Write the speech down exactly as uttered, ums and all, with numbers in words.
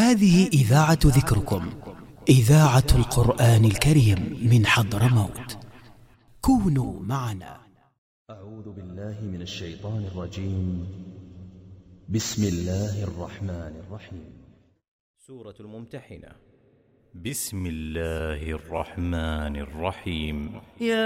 هذه إذاعة ذكركم، إذاعة القرآن الكريم من حضرموت. كونوا معنا. أعوذ بالله من الشيطان الرجيم. بسم الله الرحمن الرحيم. سورة الممتحنة. بسم الله الرحمن الرحيم. يا